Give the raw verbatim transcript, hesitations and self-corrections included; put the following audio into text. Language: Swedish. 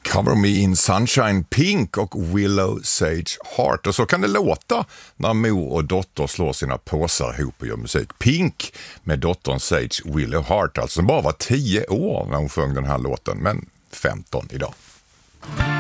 Cover Me in Sunshine, Pink och Willow Sage Heart. Och så kan det låta när mor och dotter slår sina påsar ihop och gör musik. Pink med dottern Sage Willow Heart, alltså som bara var tio år när hon sjöng den här låten, men femton idag.